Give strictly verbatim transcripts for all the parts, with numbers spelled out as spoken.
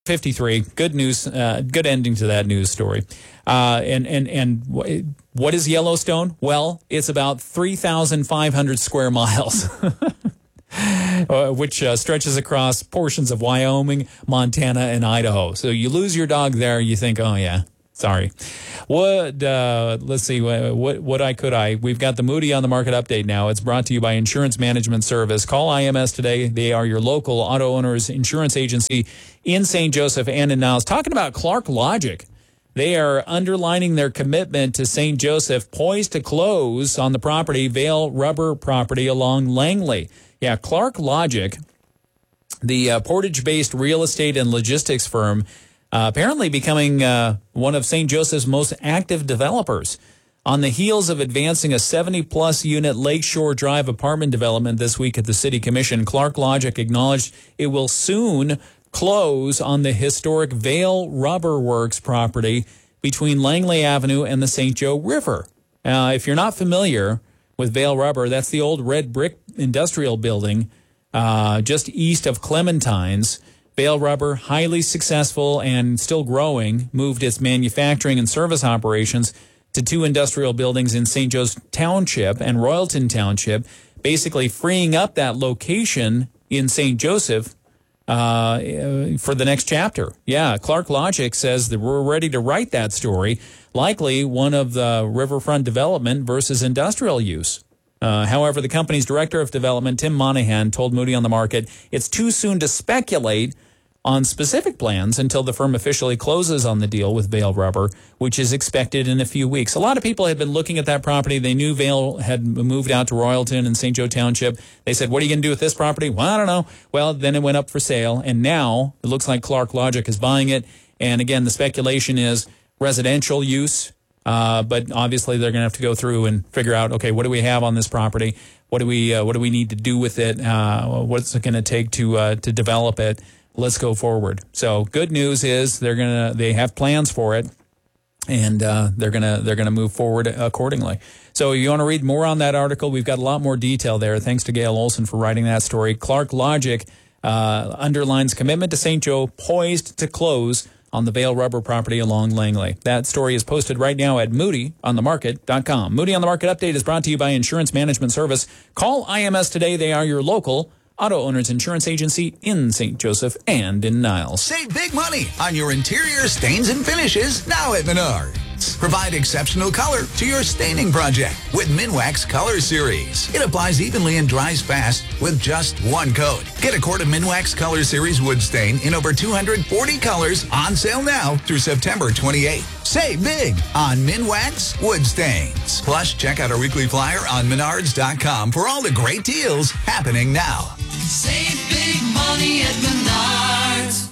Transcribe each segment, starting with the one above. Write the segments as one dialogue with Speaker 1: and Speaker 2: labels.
Speaker 1: fifty-three. Good news. Uh, good ending to that news story. Uh, and and and what is Yellowstone? Well, it's about three thousand five hundred square miles, uh, which uh, stretches across portions of Wyoming, Montana, and Idaho. So you lose your dog there, you think, oh yeah, sorry. What? Uh, let's see. What? What I could I? We've got the Moody on the Market update now. It's brought to you by Insurance Management Service. Call I M S today. They are your local auto owners insurance agency in Saint Joseph and in Niles. Talking about Clark Logic. They are underlining their commitment to Saint Joseph, poised to close on the property, Vail Rubber property along Langley. Yeah, Clark Logic, the uh, Portage-based real estate and logistics firm, uh, apparently becoming uh, one of Saint Joseph's most active developers. On the heels of advancing a seventy-plus unit Lakeshore Drive apartment development this week at the City Commission, Clark Logic acknowledged it will soon close on the historic Vail Rubber Works property between Langley Avenue and the Saint Joe River. Uh, if you're not familiar with Vail Rubber, that's the old red brick industrial building uh, just east of Clementine's. Vail Rubber, highly successful and still growing, moved its manufacturing and service operations to two industrial buildings in Saint Joe's Township and Royalton Township, basically freeing up that location in Saint Joseph uh, for the next chapter. Yeah, Clark Logic says that we're ready to write that story, likely one of the riverfront development versus industrial use. Uh, however, the company's director of development, Tim Monahan, told Moody on the Market it's too soon to speculate on specific plans until the firm officially closes on the deal with Vail Rubber, which is expected in a few weeks. A lot of people had been looking at that property. They knew Vail had moved out to Royalton and Saint Joe Township. They said, what are you going to do with this property? Well, I don't know. Well, then it went up for sale, and now it looks like Clark Logic is buying it. And again, the speculation is residential use, uh, but obviously they're going to have to go through and figure out, okay, what do we have on this property? What do we uh, what do we need to do with it? Uh, what's it going to take to uh, to develop it? Let's go forward. So good news is they're gonna they have plans for it, and uh, they're gonna they're gonna move forward accordingly. So if you want to read more on that article, we've got a lot more detail there. Thanks to Gail Olson for writing that story. Clark Logic uh, underlines commitment to Saint Joe, poised to close on the Vail Rubber property along Langley. That story is posted right now at moody on the market dot com. Moody on the Market update is brought to you by Insurance Management Service. Call I M S today. They are your local auto owners insurance agency in Saint Joseph and in Niles.
Speaker 2: Save big money on your interior stains and finishes now at Menards. Provide exceptional color to your staining project with Minwax Color Series. It applies evenly and dries fast with just one coat. Get a quart of Minwax Color Series wood stain in over two hundred forty colors on sale now through September twenty-eighth. Save big on Minwax wood stains. Plus, check out our weekly flyer on menards dot com for all the great deals happening now.
Speaker 3: Save big money at Menards.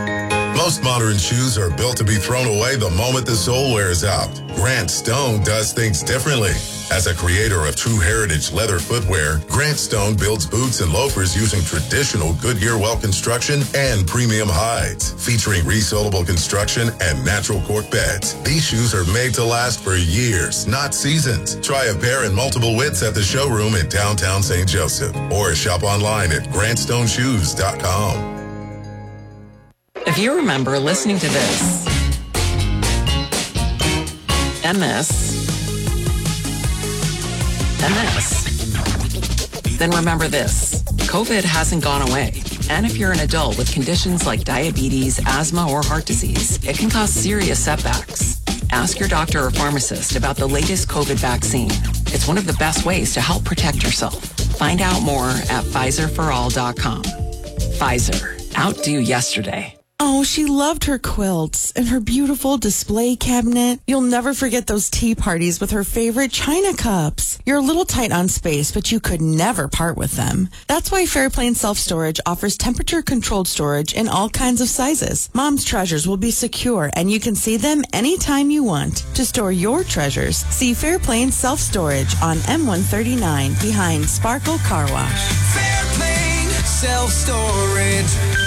Speaker 4: Most modern shoes are built to be thrown away the moment the sole wears out. Grant Stone does things differently. As a creator of true heritage leather footwear, Grant Stone builds boots and loafers using traditional Goodyear well construction and premium hides. Featuring resolable construction and natural cork beds, these shoes are made to last for years, not seasons. Try a pair in multiple widths at the showroom in downtown Saint Joseph or shop online at grant stone shoes dot com.
Speaker 5: If you remember listening to this, M S, M S, then remember this. COVID hasn't gone away. And if you're an adult with conditions like diabetes, asthma, or heart disease, it can cause serious setbacks. Ask your doctor or pharmacist about the latest COVID vaccine. It's one of the best ways to help protect yourself. Find out more at Pfizer for all dot com. Pfizer, outdo yesterday.
Speaker 6: Oh, she loved her quilts and her beautiful display cabinet. You'll never forget those tea parties with her favorite china cups. You're a little tight on space, but you could never part with them. That's why Fairplane Self-Storage offers temperature-controlled storage in all kinds of sizes. Mom's treasures will be secure, and you can see them anytime you want. To store your treasures, see Fairplane Self-Storage on M one thirty-nine behind Sparkle Car Wash.
Speaker 3: Fairplane Self-Storage.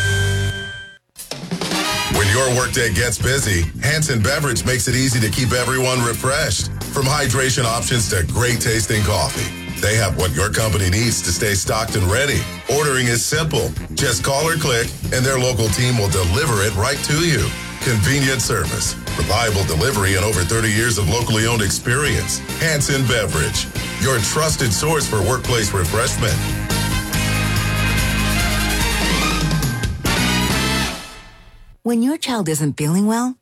Speaker 4: When your workday gets busy, Hanson Beverage makes it easy to keep everyone refreshed. From hydration options to great tasting coffee, They have what your company needs to stay stocked and ready. Ordering is simple. Just call or click, and their local team will deliver it right to you. Convenient service, reliable delivery, and over thirty years of locally owned experience. Hanson Beverage, your trusted source for workplace refreshment.
Speaker 7: When your child isn't feeling well,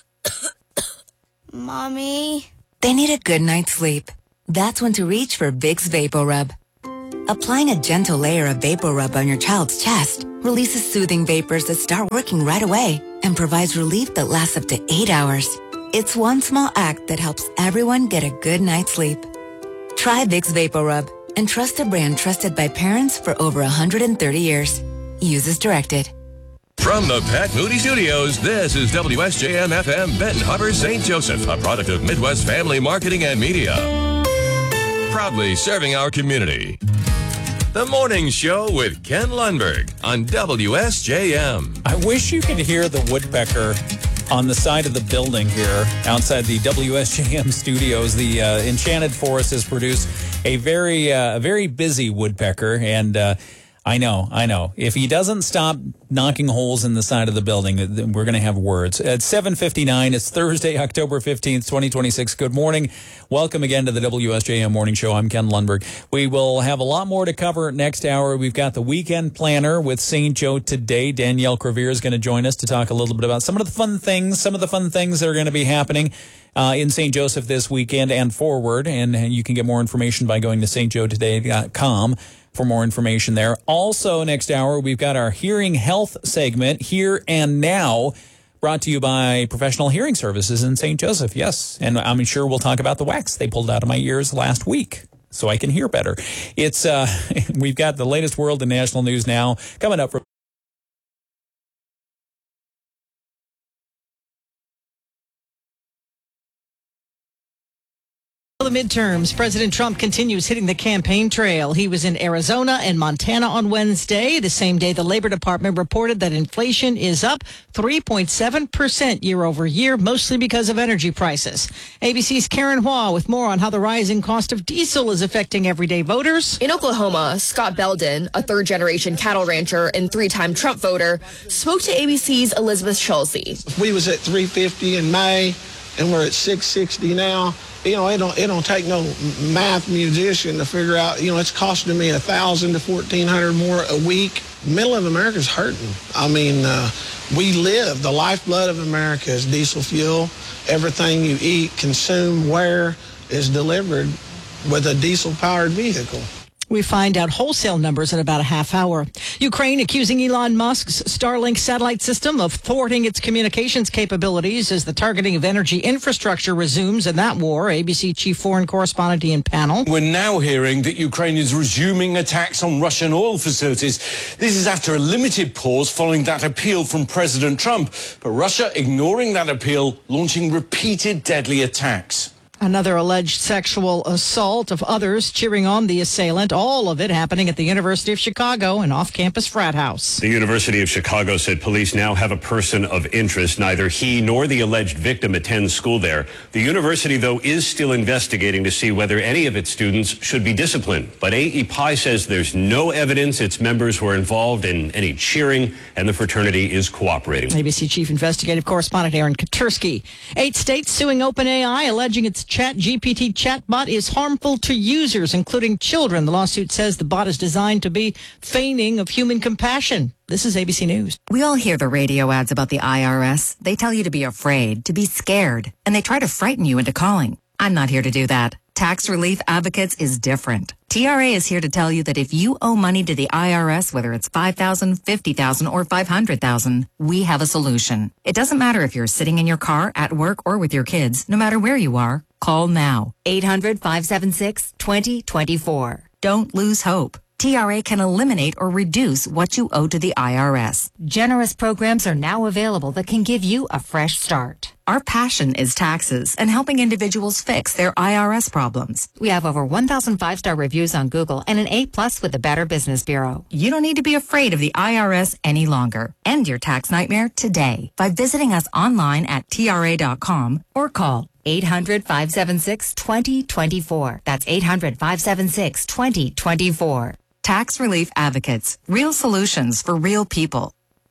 Speaker 8: Mommy,
Speaker 7: they need a good night's sleep. That's when to reach for Vicks VapoRub. Applying a gentle layer of VapoRub on your child's chest releases soothing vapors that start working right away and provides relief that lasts up to eight hours. It's one small act that helps everyone get a good night's sleep. Try Vicks VapoRub and trust a brand trusted by parents for over one hundred thirty years. Use as directed.
Speaker 9: From the Pat Moody Studios, this is W S J M F M Benton Harbor, Saint Joseph, a product of Midwest Family Marketing and Media. Proudly serving our community. The Morning Show with Ken Lundberg on W S J M.
Speaker 1: I wish you could hear the woodpecker on the side of the building here outside the W S J M studios. The uh, Enchanted Forest has produced a very, uh, very busy woodpecker, and uh, I know, I know. If he doesn't stop knocking holes in the side of the building, then we're going to have words. At seven fifty-nine, it's Thursday, October fifteenth, twenty twenty-six. Good morning. Welcome again to the W S J M Morning Show. I'm Ken Lundberg. We will have a lot more to cover next hour. We've got the weekend planner with Saint Joe today. Danielle Crevier is going to join us to talk a little bit about some of the fun things, some of the fun things that are going to be happening Uh, in Saint Joseph this weekend and forward. And you can get more information by going to s t joe today dot com for more information there. Also, next hour, we've got our hearing health segment, Here and Now, brought to you by Professional Hearing Services in Saint Joseph. Yes, and I'm sure we'll talk about the wax they pulled out of my ears last week so I can hear better. It's uh, we've got the latest world and national news now coming up from
Speaker 10: the midterms. President Trump continues hitting the campaign trail. He was in Arizona and Montana on Wednesday, the same day the Labor Department reported that inflation is up three point seven percent year over year, mostly because of energy prices. A B C's Karen Hua with more on how the rising cost of diesel is affecting everyday voters.
Speaker 11: In Oklahoma, Scott Belden, a third-generation cattle rancher and three-time Trump voter, spoke to A B C's Elizabeth Schulze.
Speaker 12: We was at three fifty in May, and we're at six sixty now. You know, it don't it don't take no math musician to figure out, you know, it's costing me a thousand to fourteen hundred more a week. Middle of America's hurting. I mean, uh, we live, the lifeblood of America is diesel fuel. Everything you eat, consume, wear is delivered with a diesel-powered vehicle.
Speaker 10: We find out wholesale numbers in about a half hour. Ukraine accusing Elon Musk's Starlink satellite system of thwarting its communications capabilities as the targeting of energy infrastructure resumes in that war. A B C chief foreign correspondent Ian Pannell.
Speaker 13: We're now hearing that Ukraine is resuming attacks on Russian oil facilities. This is after a limited pause following that appeal from President Trump. But Russia ignoring that appeal, launching repeated deadly attacks.
Speaker 10: Another alleged sexual assault of others cheering on the assailant. All of it happening at the University of Chicago, an off-campus frat house.
Speaker 14: The University of Chicago said police now have a person of interest. Neither he nor the alleged victim attends school there. The university, though, is still investigating to see whether any of its students should be disciplined. But A E P I says there's no evidence its members were involved in any cheering, and the fraternity is cooperating.
Speaker 10: A B C chief investigative correspondent Aaron Katursky. Eight states suing OpenAI, alleging its Chat G P T chatbot is harmful to users, including children. The lawsuit says the bot is designed to be feigning of human compassion. This is A B C News.
Speaker 15: We all hear the radio ads about the I R S. They tell you to be afraid, to be scared, and they try to frighten you into calling. I'm not here to do that. Tax Relief Advocates is different. T R A is here to tell you that if you owe money to the I R S, whether it's five thousand dollars, fifty thousand dollars, or five hundred thousand dollars, we have a solution. It doesn't matter if you're sitting in your car, at work, or with your kids. No matter where you are, call now. eight hundred, five seven six, two zero two four. Don't lose hope. T R A can eliminate or reduce what you owe to the I R S. Generous programs are now available that can give you a fresh start. Our passion is taxes and helping individuals fix their I R S problems. We have over one thousand five-star reviews on Google and an A plus with the Better Business Bureau. You don't need to be afraid of the I R S any longer. End your tax nightmare today by visiting us online at T R A dot com or call eight hundred, five seven six, two zero two four. That's eight hundred, five seven six, two zero two four. Tax Relief Advocates. Real solutions for real people.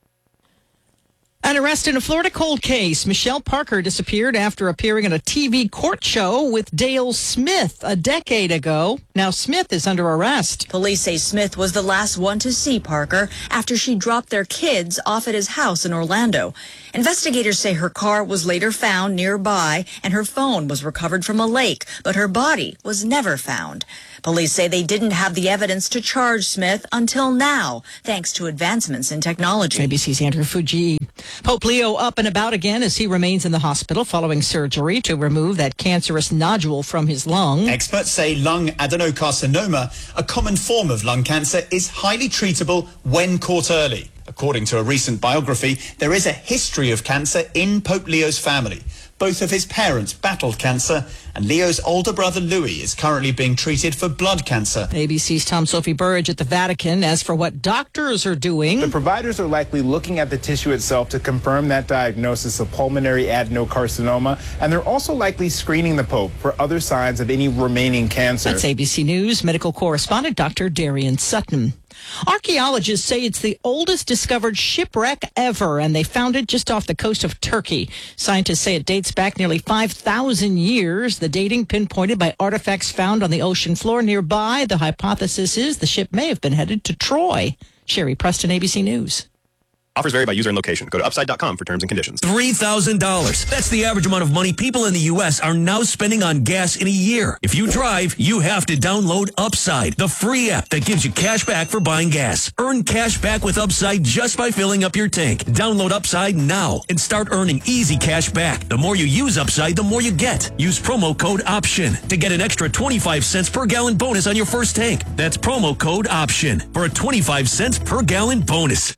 Speaker 10: An arrest in a Florida cold case. Michelle Parker disappeared after appearing in a T V court show with Dale Smith a decade ago. Now Smith is under arrest.
Speaker 8: Police say Smith was the last one to see Parker after she dropped their kids off at his house in Orlando. Investigators say her car was later found nearby and her phone was recovered from a lake, but her body was never found. Police say they didn't have the evidence to charge Smith until now, thanks to advancements in technology.
Speaker 10: A B C's Andrew Fuji. Pope Leo up and about again as he remains in the hospital following surgery to remove that cancerous nodule from his lung.
Speaker 16: Experts say lung adenocarcinoma, a common form of lung cancer, is highly treatable when caught early. According to a recent biography, there is a history of cancer in Pope Leo's family. Both of his parents battled cancer, and Leo's older brother Louis is currently being treated for blood cancer.
Speaker 10: A B C's Tom Sophie Burridge at the Vatican. As for what doctors are doing,
Speaker 17: the providers are likely looking at the tissue itself to confirm that diagnosis of pulmonary adenocarcinoma, and they're also likely screening the Pope for other signs of any remaining cancer.
Speaker 10: That's A B C News medical correspondent Doctor Darian Sutton. Archaeologists say it's the oldest discovered shipwreck ever, and they found it just off the coast of Turkey. Scientists say it dates back nearly five thousand years. The dating pinpointed by artifacts found on the ocean floor nearby. The hypothesis is the ship may have been headed to Troy. Sherry Preston, A B C News.
Speaker 18: Offers vary by user and location. Go to upside dot com for terms and conditions.
Speaker 19: three thousand dollars. That's the average amount of money people in the U S are now spending on gas in a year. If you drive, you have to download Upside, the free app that gives you cash back for buying gas. Earn cash back with Upside just by filling up your tank. Download Upside now and start earning easy cash back. The more you use Upside, the more you get. Use promo code OPTION to get an extra twenty-five cents per gallon bonus on your first tank. That's promo code OPTION for a twenty-five cents per gallon bonus.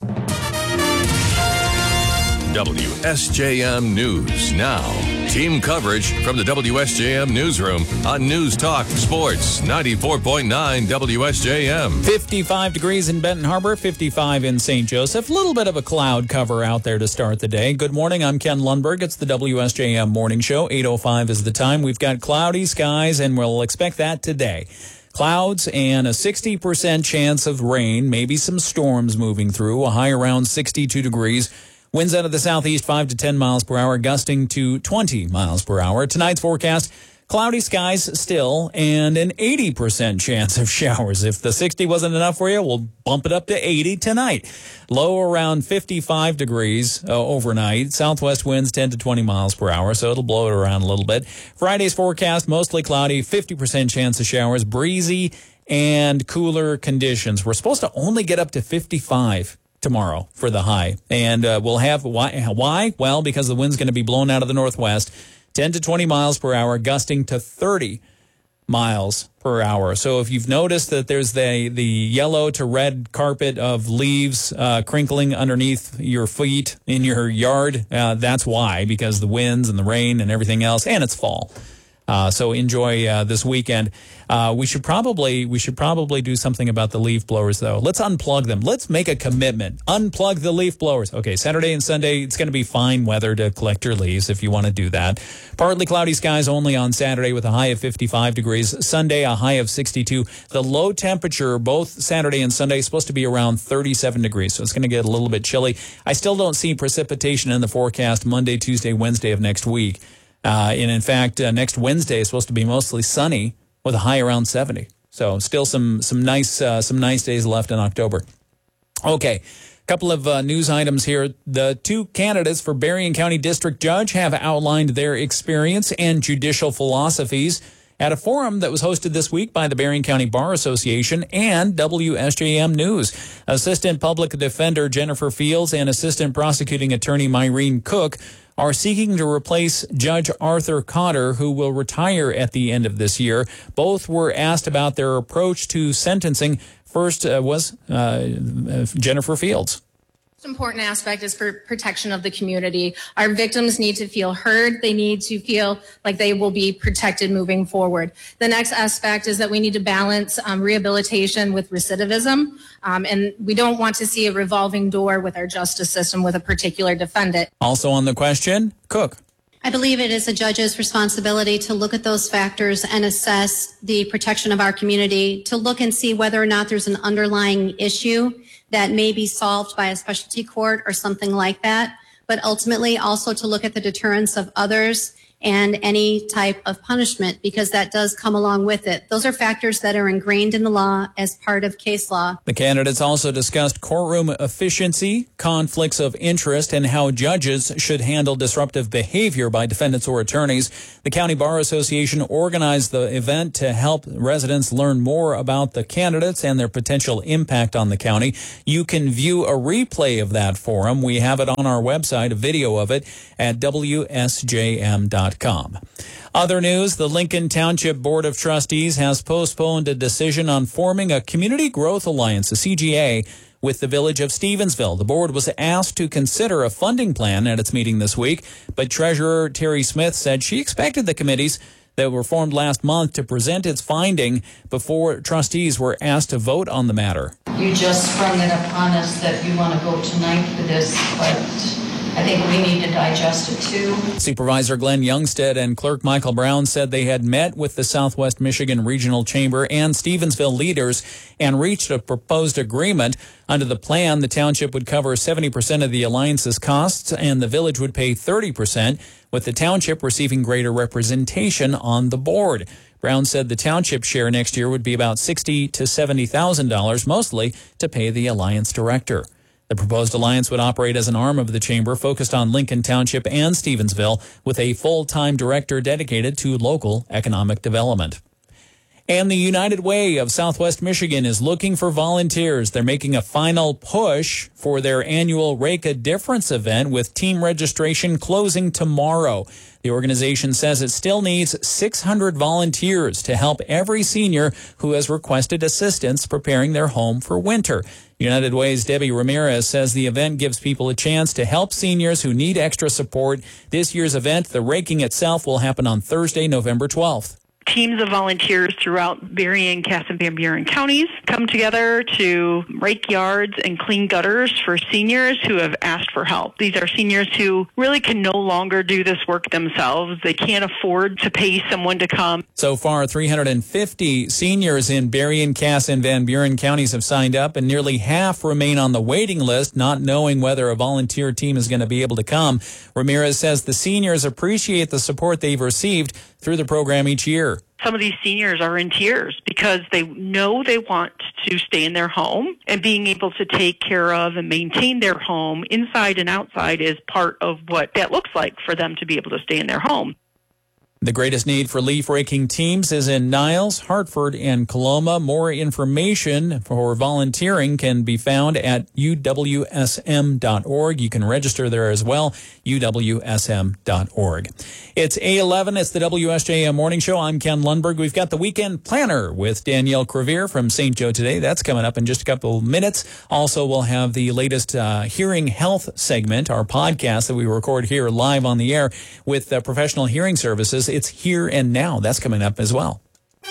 Speaker 9: W S J M News Now. Team coverage from the W S J M Newsroom on News Talk Sports ninety-four point nine W S J M.
Speaker 1: fifty-five degrees in Benton Harbor, fifty-five in Saint Joseph. A little bit of a cloud cover out there to start the day. Good morning, I'm Ken Lundberg. It's the W S J M Morning Show. eight oh five is the time. We've got cloudy skies, and we'll expect that today. Clouds and a sixty percent chance of rain, maybe some storms moving through, a high around sixty-two degrees. Winds out of the southeast five to ten miles per hour, gusting to twenty miles per hour. Tonight's forecast, cloudy skies still, and an eighty percent chance of showers. If the sixty wasn't enough for you, we'll bump it up to eighty tonight. Low around fifty-five degrees uh, overnight. Southwest winds ten to twenty miles per hour, so it'll blow it around a little bit. Friday's forecast, mostly cloudy, fifty percent chance of showers, breezy, and cooler conditions. We're supposed to only get up to fifty-five tomorrow for the high. And uh, we'll have, why? Why? Well, because the wind's going to be blown out of the northwest, ten to twenty miles per hour, gusting to thirty miles per hour. So if you've noticed that there's the, the yellow to red carpet of leaves uh, crinkling underneath your feet in your yard, uh, that's why, because the winds and the rain and everything else, and it's fall. Uh, so enjoy uh, this weekend. Uh, we should probably we should probably do something about the leaf blowers, though. Let's unplug them. Let's make a commitment. Unplug the leaf blowers. Okay, Saturday and Sunday, it's going to be fine weather to collect your leaves if you want to do that. Partly cloudy skies only on Saturday with a high of fifty-five degrees. Sunday, a high of sixty-two. The low temperature, both Saturday and Sunday, is supposed to be around thirty-seven degrees, so it's going to get a little bit chilly. I still don't see precipitation in the forecast Monday, Tuesday, Wednesday of next week. Uh, and in fact, uh, next Wednesday is supposed to be mostly sunny with a high around seventy. So still some some nice uh, some nice days left in October. Okay, a couple of uh, news items here. The two candidates for Berrien County District Judge have outlined their experience and judicial philosophies at a forum that was hosted this week by the Berrien County Bar Association and W S J M News. Assistant Public Defender Jennifer Fields and Assistant Prosecuting Attorney Myrene Cook are seeking to replace Judge Arthur Cotter, who will retire at the end of this year. Both were asked about their approach to sentencing. First uh, was uh, Jennifer Fields.
Speaker 20: The most important aspect is for protection of the community. Our victims need to feel heard. They need to feel like they will be protected moving forward. The next aspect is that we need to balance um, rehabilitation with recidivism. Um, and we don't want to see a revolving door with our justice system with a particular defendant.
Speaker 1: Also on the question, Cook.
Speaker 21: I believe it is a judge's responsibility to look at those factors and assess the protection of our community, to look and see whether or not there's an underlying issue that may be solved by a specialty court or something like that, but ultimately also to look at the deterrence of others and any type of punishment, because that does come along with it. Those are factors that are ingrained in the law as part of case law.
Speaker 1: The candidates also discussed courtroom efficiency, conflicts of interest, and how judges should handle disruptive behavior by defendants or attorneys. The County Bar Association organized the event to help residents learn more about the candidates and their potential impact on the county. You can view a replay of that forum. We have it on our website, a video of it at W S J M dot com. Other news, the Lincoln Township Board of Trustees has postponed a decision on forming a Community Growth Alliance, a C G A, with the village of Stevensville. The board was asked to consider a funding plan at its meeting this week, but Treasurer Terry Smith said she expected the committees that were formed last month to present its finding before trustees were asked to vote on the matter.
Speaker 22: You just sprung it upon us that you want to vote tonight for this, but I think we need to digest it too.
Speaker 1: Supervisor Glenn Youngstead and Clerk Michael Brown said they had met with the Southwest Michigan Regional Chamber and Stevensville leaders and reached a proposed agreement. Under the plan, the township would cover seventy percent of the alliance's costs and the village would pay thirty percent, with the township receiving greater representation on the board. Brown said the township share next year would be about sixty thousand to seventy thousand dollars, mostly to pay the alliance director. The proposed alliance would operate as an arm of the chamber focused on Lincoln Township and Stevensville, with a full-time director dedicated to local economic development. And the United Way of Southwest Michigan is looking for volunteers. They're making a final push for their annual Rake a Difference event, with team registration closing tomorrow. The organization says it still needs six hundred volunteers to help every senior who has requested assistance preparing their home for winter. United Way's Debbie Ramirez says the event gives people a chance to help seniors who need extra support. This year's event, the raking itself, will happen on Thursday, November twelfth.
Speaker 23: Teams of volunteers throughout Berrien, Cass, and Van Buren counties come together to rake yards and clean gutters for seniors who have asked for help. These are seniors who really can no longer do this work themselves. They can't afford to pay someone to come.
Speaker 1: So far, three hundred fifty seniors in Berrien, Cass, and Van Buren counties have signed up, and nearly half remain on the waiting list, not knowing whether a volunteer team is going to be able to come. Ramirez says the seniors appreciate the support they've received through the program each year.
Speaker 23: Some of these seniors are in tears because they know they want to stay in their home, and being able to take care of and maintain their home inside and outside is part of what that looks like for them to be able to stay in their home.
Speaker 1: The greatest need for leaf raking teams is in Niles, Hartford, and Coloma. More information for volunteering can be found at U W S M dot org. You can register there as well, U W S M dot org. It's eight eleven. It's the W S J M Morning Show. I'm Ken Lundberg. We've got the Weekend Planner with Danielle Crevier from Saint Joe Today. That's coming up in just a couple of minutes. Also, we'll have the latest uh, hearing health segment, our podcast that we record here live on the air with uh, Professional Hearing Services. It's Here and Now. That's coming up as well.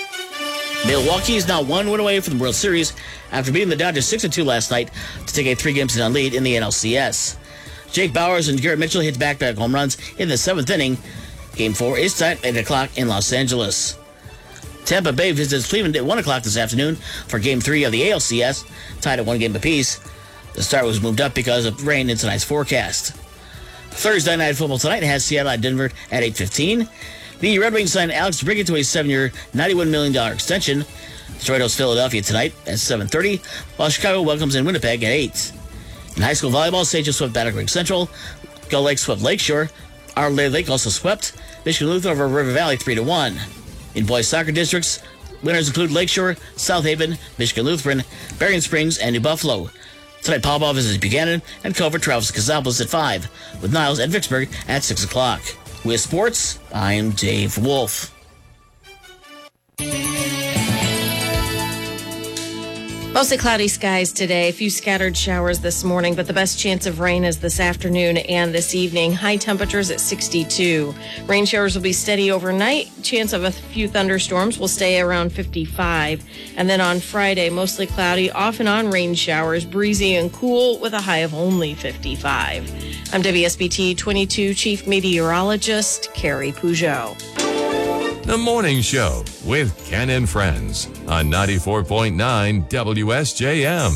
Speaker 24: Milwaukee is now one win away from the World Series after beating the Dodgers six to two last night to take a three-game sit-down lead in the N L C S. Jake Bowers and Garrett Mitchell hit back-to-back home runs in the seventh inning. Game four is set at eight o'clock in Los Angeles. Tampa Bay visits Cleveland at one o'clock this afternoon for Game three of the A L C S, tied at one game apiece. The start was moved up because of rain in tonight's forecast. Thursday Night Football tonight has Seattle at Denver at eight fifteen. The Red Wings signed Alex DeBrincat to a seven-year, ninety-one million dollars extension. Detroit hosts Philadelphia tonight at seven thirty, while Chicago welcomes in Winnipeg at eight. In high school volleyball, Saint Joe swept Battle Creek Central. Gull Lake swept Lakeshore. Our Lady Lake also swept Michigan Lutheran over River Valley three to one. In boys soccer districts, winners include Lakeshore, South Haven, Michigan Lutheran, Berrien Springs, and New Buffalo. Tonight, Paul Ball visits Buchanan, and Culver travels to Casablanca at five, with Niles and Vicksburg at six o'clock. With sports, I'm Dave Wolf.
Speaker 2: Mostly cloudy skies today. A few scattered showers this morning, but the best chance of rain is this afternoon and this evening. High temperatures at sixty-two. Rain showers will be steady overnight. Chance of a few thunderstorms will stay around fifty-five. And then on Friday, mostly cloudy, off and on rain showers, breezy and cool with a high of only fifty-five. I'm W S B T twenty-two Chief Meteorologist Carrie Peugeot.
Speaker 9: The Morning Show with Ken and Friends on ninety-four point nine W S J M.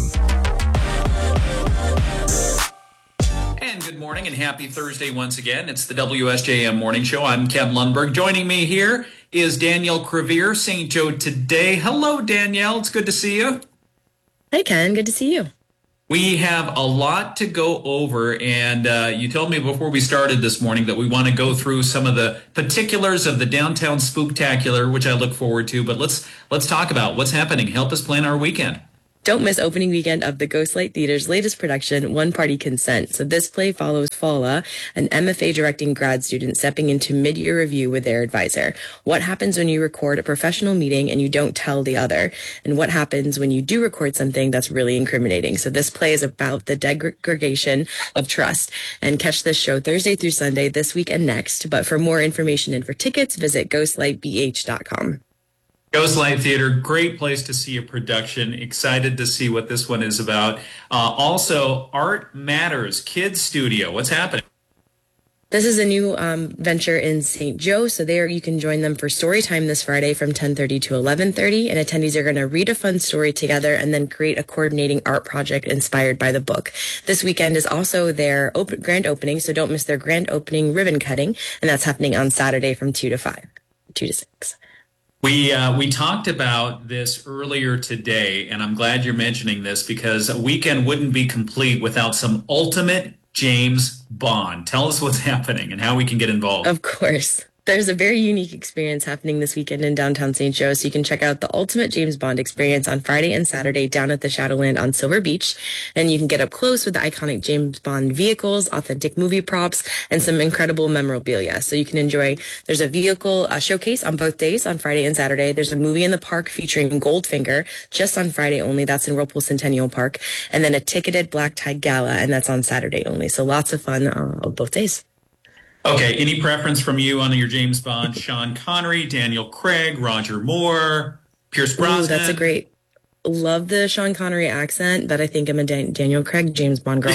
Speaker 1: And good morning and happy Thursday once again. It's the W S J M Morning Show. I'm Ken Lundberg. Joining me here is Danielle Crevier, Saint Joe Today. Hello, Danielle. It's good to see you.
Speaker 2: Hey, Ken. Good to see you.
Speaker 1: We have a lot to go over, and uh, you told me before we started this morning that we want to go through some of the particulars of the Downtown Spooktacular, which I look forward to. But let's let's talk about what's happening. Help us plan our weekend.
Speaker 2: Don't miss opening weekend of the Ghostlight Theater's latest production, One Party Consent. So this play follows Fala, an M F A directing grad student stepping into mid-year review with their advisor. What happens when you record a professional meeting and you don't tell the other? And what happens when you do record something that's really incriminating? So this play is about the degradation of trust. And catch this show Thursday through Sunday this week and next. But for more information and for tickets, visit ghostlight b h dot com.
Speaker 1: Ghostlight Theater, great place to see a production. Excited to see what this one is about. Uh, also, Art Matters Kids Studio. What's happening?
Speaker 2: This is a new um, venture in Saint Joe. So there you can join them for story time this Friday from ten thirty to eleven thirty. And attendees are going to read a fun story together and then create a coordinating art project inspired by the book. This weekend is also their open, grand opening. So don't miss their grand opening ribbon cutting. And that's happening on Saturday from two to five, two to six.
Speaker 1: We uh, we talked about this earlier today, and I'm glad you're mentioning this because a weekend wouldn't be complete without some ultimate James Bond. Tell us what's happening and how we can get involved.
Speaker 2: Of course. There's a very unique experience happening this weekend in downtown Saint Joe, so you can check out the Ultimate James Bond experience on Friday and Saturday down at the Shadowland on Silver Beach. And you can get up close with the iconic James Bond vehicles, authentic movie props, and some incredible memorabilia. So you can enjoy, there's a vehicle uh, showcase on both days, on Friday and Saturday. There's a movie in the park featuring Goldfinger, just on Friday only. That's in Whirlpool Centennial Park. And then a ticketed black tie gala, and that's on Saturday only. So lots of fun uh, both days.
Speaker 1: Okay, any preference from you on your James Bond? Sean Connery, Daniel Craig, Roger Moore, Pierce Brosnan?
Speaker 2: Ooh, that's a great... Love the Sean Connery accent, but I think I'm a Dan- Daniel Craig James Bond girl.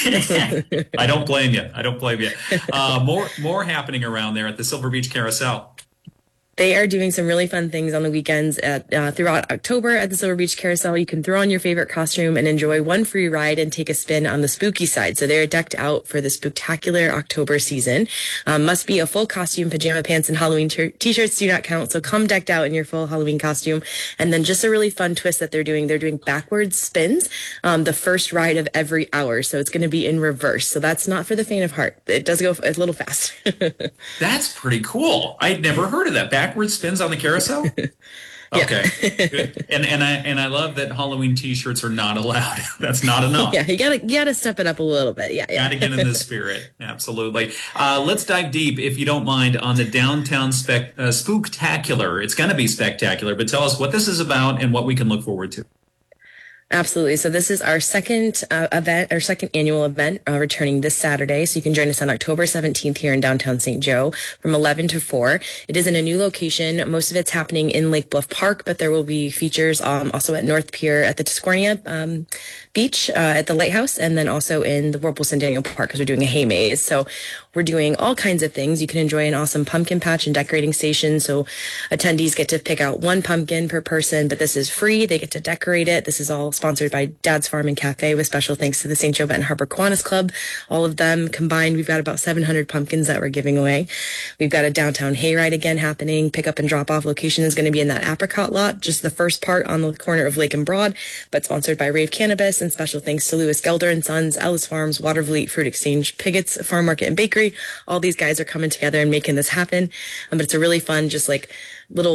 Speaker 1: I don't blame you. I don't blame you. Uh, more, more happening around there at the Silver Beach Carousel.
Speaker 2: They are doing some really fun things on the weekends at, uh, throughout October at the Silver Beach Carousel. You can throw on your favorite costume and enjoy one free ride and take a spin on the spooky side. So they're decked out for the spectacular October season. Um, must be a full costume, pajama pants, and Halloween t- t-shirts do not count. So come decked out in your full Halloween costume. And then just a really fun twist that they're doing. They're doing backwards spins, um, the first ride of every hour. So it's going to be in reverse. So that's not for the faint of heart. It does go a little fast.
Speaker 1: That's pretty cool. I'd never heard of that. Backward spins on the carousel? Okay. Good. And and I and I love that Halloween t-shirts are not allowed. That's not enough.
Speaker 2: Yeah, you gotta you gotta step it up a little bit. Yeah, yeah.
Speaker 1: Gotta get in the spirit. Absolutely. Uh, let's dive deep, if you don't mind, on the Downtown spec, uh, Spooktacular. It's gonna be spectacular, but tell us what this is about and what we can look forward to.
Speaker 2: Absolutely. So this is our second uh, event, our second annual event, uh, returning this Saturday. So you can join us on October seventeenth here in downtown Saint Joe from eleven to four. It is in a new location. Most of it's happening in Lake Bluff Park, but there will be features um, also at North Pier at the Tiscornia um, Beach, uh, at the Lighthouse, and then also in the Whirlpool Centennial Park because we're doing a hay maze. So we're doing all kinds of things. You can enjoy an awesome pumpkin patch and decorating station. So attendees get to pick out one pumpkin per person, but this is free. They get to decorate it. This is all sponsored by Dad's Farm and Cafe with special thanks to the Saint Joe Benton Harbor Kiwanis Club. All of them combined, we've got about seven hundred pumpkins that we're giving away. We've got a downtown hayride again happening. Pick up and drop off location is going to be in that apricot lot, just the first part on the corner of Lake and Broad, but sponsored by Rave Cannabis, and special thanks to Lewis Gelder and Sons, Ellis Farms, Watervliet Fruit Exchange, Pigot's Farm Market and Bakery. All these guys are coming together and making this happen. Um, but it's a really fun, just like little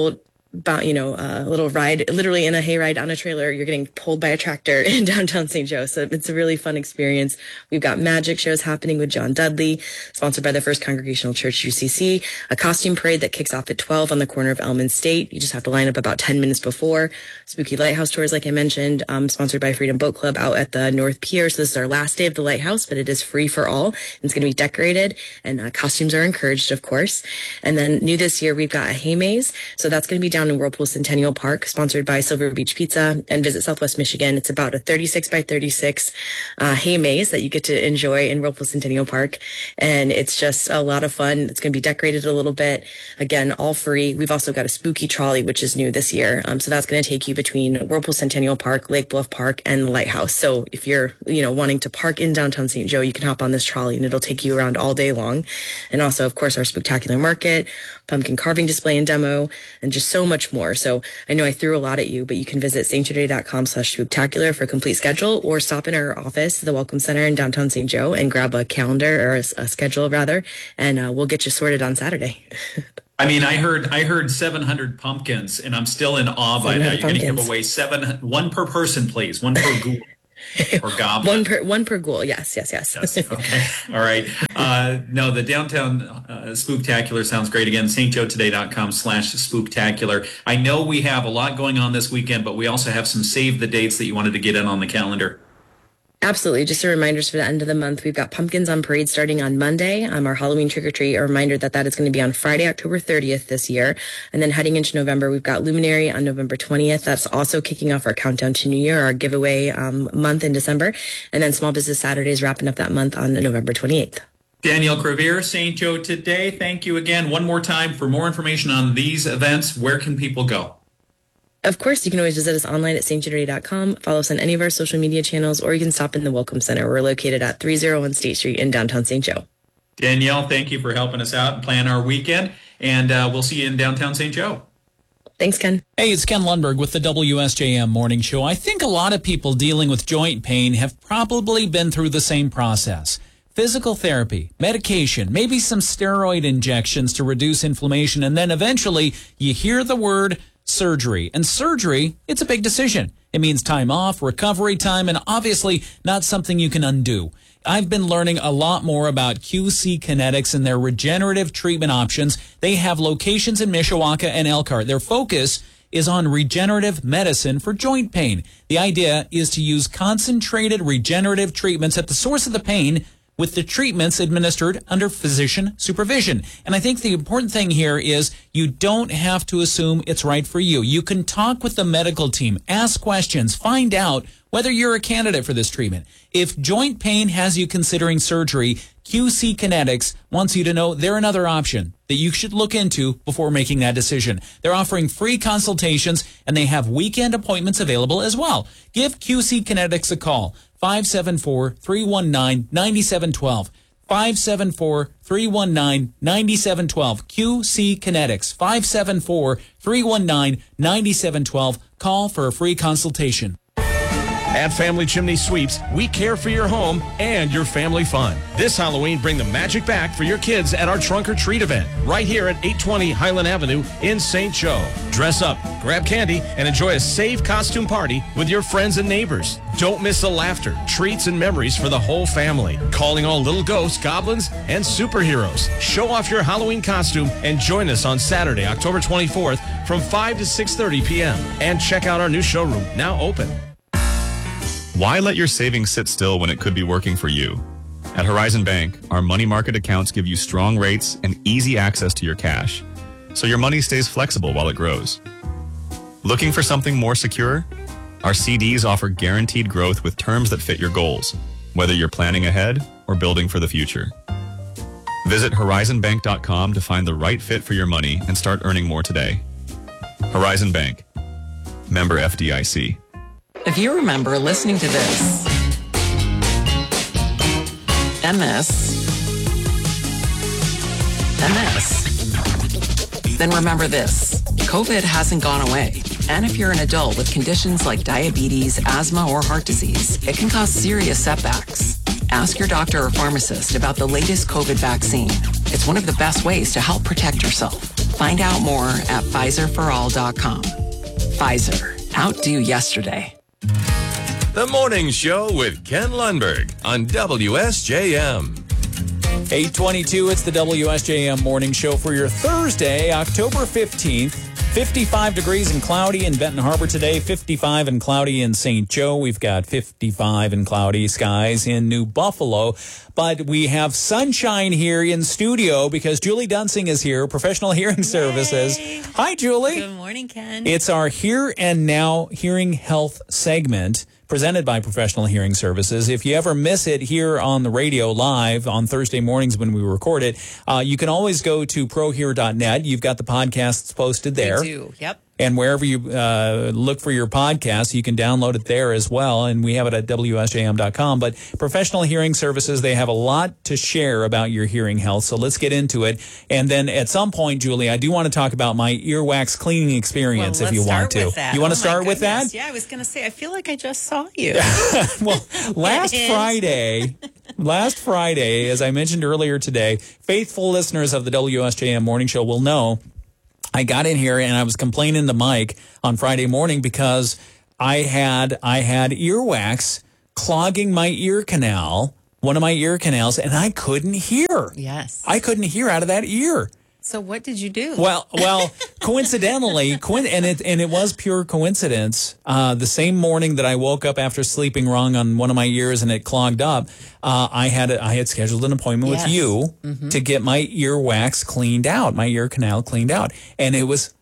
Speaker 2: about, you know, a little ride, literally in a hayride on a trailer. You're getting pulled by a tractor in downtown Saint Joe. So it's a really fun experience. We've got magic shows happening with John Dudley, sponsored by the First Congregational Church U C C, a costume parade that kicks off at twelve on the corner of Elm and State. You just have to line up about ten minutes before. Spooky Lighthouse tours, like I mentioned, um, sponsored by Freedom Boat Club out at the North Pier. So this is our last day of the Lighthouse, but it is free for all. It's going to be decorated, and uh, costumes are encouraged, of course. And then new this year, we've got a hay maze. So that's going to be down in Whirlpool Centennial Park, sponsored by Silver Beach Pizza and Visit Southwest Michigan. It's about a thirty-six by thirty-six uh, hay maze that you get to enjoy in Whirlpool Centennial Park. And it's just a lot of fun. It's going to be decorated a little bit. Again, all free. We've also got a spooky trolley, which is new this year. Um, so that's going to take you between Whirlpool Centennial Park, Lake Bluff Park, and the Lighthouse. So if you're, you know, wanting to park in downtown Saint Joe, you can hop on this trolley and it'll take you around all day long. And also, of course, our Spooktacular Market, pumpkin carving display and demo, and just so much more. So I know I threw a lot at you, but you can visit saintjoeday.com slash spooktacular for a complete schedule, or stop in our office, the Welcome Center in downtown Saint Joe, and grab a calendar or a, a schedule rather, and uh, we'll get you sorted on Saturday.
Speaker 1: I mean, I heard I heard seven hundred pumpkins, and I'm still in awe by that. You're going to give away seven, one per person, please, one per ghoul. Or goblin.
Speaker 2: One per one per ghoul. Yes, yes, yes.
Speaker 1: yes. Okay. All right. Uh, no, the downtown uh, Spooktacular sounds great. Again, saintjoetoday.com slash spooktacular. I know we have a lot going on this weekend, but we also have some save the dates that you wanted to get in on the calendar.
Speaker 2: Absolutely. Just a reminder for the end of the month, we've got pumpkins on parade starting on Monday. Um, our Halloween trick-or-treat, a reminder that that is going to be on Friday, October thirtieth this year. And then heading into November, we've got Luminary on November twentieth. That's also kicking off our countdown to New Year, our giveaway um, month in December. And then Small Business Saturdays wrapping up that month on November twenty-eighth.
Speaker 1: Danielle Crevier, Saint Joe Today. Thank you again. One more time, for more information on these events, where can people go?
Speaker 2: Of course, you can always visit us online at saint joe today dot com, follow us on any of our social media channels, or you can stop in the Welcome Center. We're located at three oh one State Street in downtown Saint Joe.
Speaker 1: Danielle, thank you for helping us out and plan our weekend, and uh, we'll see you in downtown Saint Joe.
Speaker 2: Thanks, Ken.
Speaker 1: Hey, it's Ken Lundberg with the W S J M Morning Show. I think a lot of people dealing with joint pain have probably been through the same process. Physical therapy, medication, maybe some steroid injections to reduce inflammation, and then eventually you hear the word surgery. And surgery, it's a big decision. It means time off, recovery time, and obviously not something you can undo. I've been learning a lot more about Q C Kinetics and their regenerative treatment options. They have locations in Mishawaka and Elkhart. Their focus is on regenerative medicine for joint pain. The idea is to use concentrated regenerative treatments at the source of the pain, with the treatments administered under physician supervision. And I think the important thing here is you don't have to assume it's right for you. You can talk with the medical team, ask questions, find out whether you're a candidate for this treatment. If joint pain has you considering surgery, Q C Kinetics wants you to know they're another option that you should look into before making that decision. They're offering free consultations, and they have weekend appointments available as well. Give Q C Kinetics a call. five seven four, three one nine, nine seven one two. five seven four, three one nine, nine seven one two. Q C Kinetics. five seven four, three one nine, nine seven one two. Call for a free consultation.
Speaker 3: At Family Chimney Sweeps, we care for your home and your family fun. This Halloween, bring the magic back for your kids at our Trunk or Treat event right here at eight twenty Highland Avenue in Saint Joe. Dress up, grab candy, and enjoy a safe costume party with your friends and neighbors. Don't miss the laughter, treats, and memories for the whole family. Calling all little ghosts, goblins, and superheroes. Show off your Halloween costume and join us on Saturday, October twenty-fourth from five to six thirty p.m. And check out our new showroom, now open.
Speaker 4: Why let your savings sit still when it could be working for you? At Horizon Bank, our money market accounts give you strong rates and easy access to your cash, so your money stays flexible while it grows. Looking for something more secure? Our C Ds offer guaranteed growth with terms that fit your goals, whether you're planning ahead or building for the future. Visit horizon bank dot com to find the right fit for your money and start earning more today. Horizon Bank. Member F D I C.
Speaker 5: If you remember listening to this, M S, M S, then remember this. COVID hasn't gone away. And if you're an adult with conditions like diabetes, asthma, or heart disease, it can cause serious setbacks. Ask your doctor or pharmacist about the latest COVID vaccine. It's one of the best ways to help protect yourself. Find out more at Pfizer for all dot com. Pfizer. Outdo yesterday.
Speaker 9: The Morning Show with Ken Lundberg on W S J M.
Speaker 1: eight twenty-two, it's the W S J M Morning Show for your Thursday, October fifteenth. fifty-five degrees and cloudy in Benton Harbor today, fifty-five and cloudy in Saint Joe. We've got fifty-five and cloudy skies in New Buffalo. But we have sunshine here in studio because Julie Dunsing is here, Professional Hearing Services. Hi, Julie.
Speaker 6: Good morning, Ken.
Speaker 1: It's our Here and Now Hearing Health segment, presented by Professional Hearing Services. If you ever miss it here on the radio live on Thursday mornings when we record it, uh, you can always go to pro hear dot net. You've got the podcasts posted there.
Speaker 6: We do, yep.
Speaker 1: And wherever you uh, look for your podcast, you can download it there as well. And we have it at W S J M dot com. But Professional Hearing Services, they have a lot to share about your hearing health. So let's get into it. And then at some point, Julie, I do want to talk about my earwax cleaning experience
Speaker 6: well,
Speaker 1: if you want to.
Speaker 6: With that.
Speaker 1: You want
Speaker 6: oh
Speaker 1: to start with that?
Speaker 6: Yeah, I was going to say, I feel like I just saw you.
Speaker 1: Well, last Friday, last Friday, as I mentioned earlier today, faithful listeners of the W S J M Morning Show will know I got in here and I was complaining to Mike on Friday morning because I had I had earwax clogging my ear canal, one of my ear canals, and I couldn't hear.
Speaker 6: Yes.
Speaker 1: I couldn't hear out of that ear.
Speaker 6: So what did you do?
Speaker 1: Well, well, coincidentally, coin- and it and it was pure coincidence. Uh, the same morning that I woke up after sleeping wrong on one of my ears and it clogged up, uh, I had a, I had scheduled an appointment
Speaker 6: Yes.
Speaker 1: with you
Speaker 6: Mhm.
Speaker 1: to get my ear wax cleaned out, my ear canal cleaned out, and it was